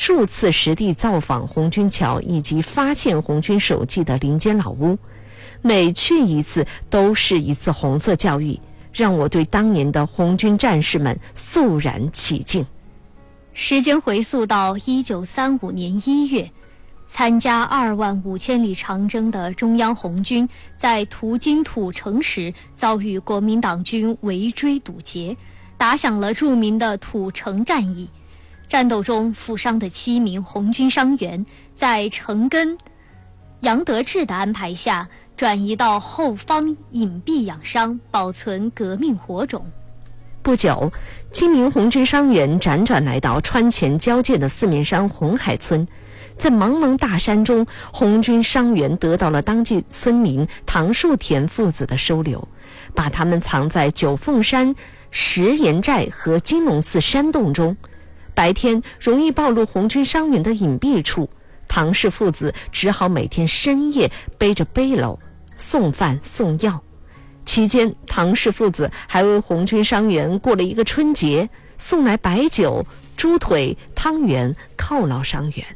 数次实地造访红军桥以及发现红军手迹的林间老屋，每去一次都是一次红色教育，让我对当年的红军战士们肃然起敬。 时间回溯到1935年1月，参加25000里长征的中央红军在途经土城时遭遇国民党军围追堵截，打响了著名的土城战役。战斗中负伤的7名红军伤员在程根、杨得志的安排下转移到后方隐蔽养伤，保存革命火种。 不久，7名红军伤员辗转来到川黔交界的四面山红海村。在茫茫大山中，红军伤员得到了当地村民唐树田父子的收留，把他们藏在九凤山石岩寨和金龙寺山洞中。白天容易暴露红军伤员的隐蔽处，唐氏父子只好每天深夜背着背篓送饭送药。期间，唐氏父子还为红军伤员过了一个春节，送来白酒、猪腿、汤圆犒劳伤员。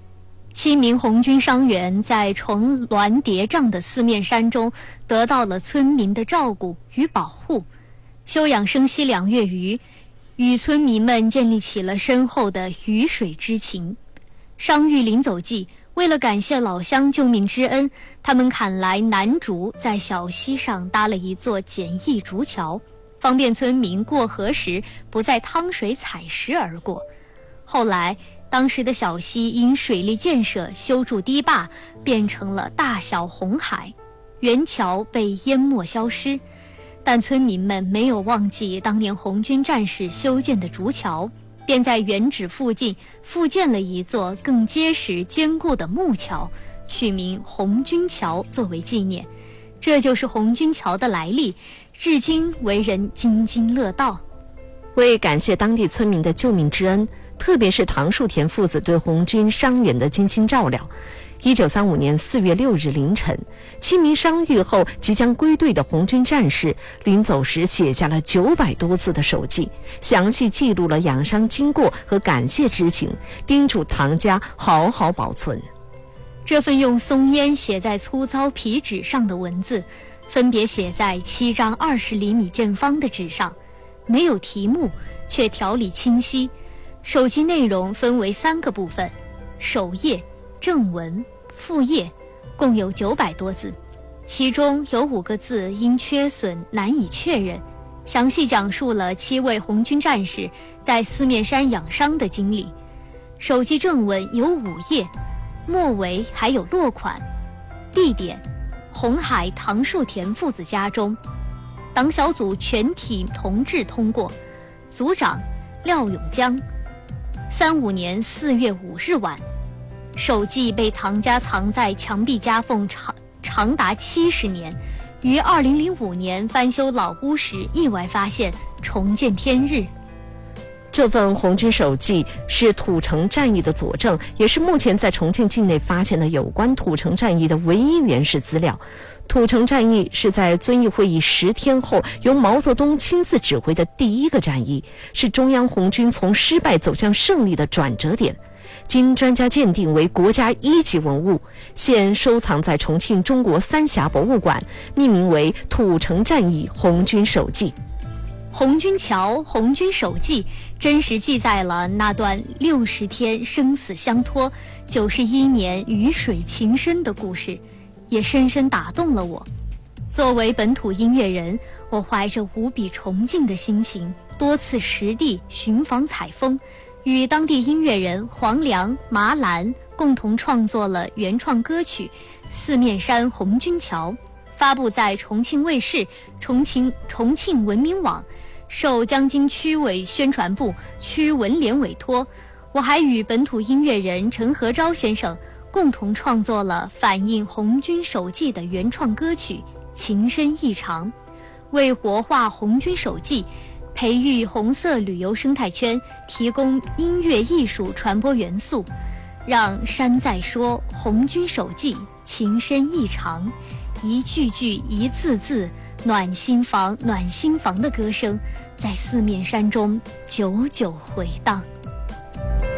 7名红军伤员在重峦叠嶂的四面山中得到了村民的照顾与保护，休养生息2月余，与村民们建立起了深厚的鱼水之情。伤愈临走际，为了感谢老乡救命之恩，他们砍来楠竹，在小溪上搭了一座简易竹桥，方便村民过河时不在汤水踩石而过。后来当时的小溪因水利建设修筑堤坝，变成了大小红海，原桥被淹没消失。但村民们没有忘记当年红军战士修建的竹桥，便在原址附近复建了一座更结实坚固的木桥，取名红军桥作为纪念。这就是红军桥的来历，至今为人津津乐道。 为感谢当地村民的救命之恩，特别是唐树田父子对红军伤员的精心照料，1935年4月6日凌晨，7名伤愈后即将归队的红军战士临走时写下了900多字的手记，详细记录了养伤经过和感谢之情，叮嘱唐家好好保存。 这份用松烟写在粗糙皮纸上的文字，分别写在7张20厘米见方的纸上，没有题目，却条理清晰。手记内容分为3个部分：首页、正文、副页，共有900多字，其中有5个字因缺损难以确认，详细讲述了7位红军战士在四面山养伤的经历。手记正文有5页，末尾还有落款，地点红海唐树田父子家中，党小组全体同志通过，组长廖永江。35年4月5日晚，手记被唐家藏在墙壁夹缝长达70年，于2005年翻修老屋时意外发现，重见天日。 这份红军手记是土城战役的佐证，也是目前在重庆境内发现的有关土城战役的唯一原始资料。土城战役是在遵义会议10天后由毛泽东亲自指挥的第一个战役，是中央红军从失败走向胜利的转折点，经专家鉴定为国家1级文物，现收藏在重庆中国三峡博物馆，命名为土城战役红军手记。 红军桥、红军手记真实记载了那段60天生死相托、91年鱼水情深的故事，也深深打动了我。作为本土音乐人，我怀着无比崇敬的心情，多次实地寻访采风，与当地音乐人黄良、麻兰共同创作了原创歌曲《四面山红军桥》，发布在重庆卫视、重庆文明网，受江津区委宣传部、区文联委托。我还与本土音乐人陈和昭先生共同创作了反映红军手记的原创歌曲《情深意长》，为活化红军手记、培育红色旅游生态圈提供音乐艺术传播元素，让山在说红军手记情深意长，一句句一字字暖心房暖心房的歌声在四面山中久久回荡。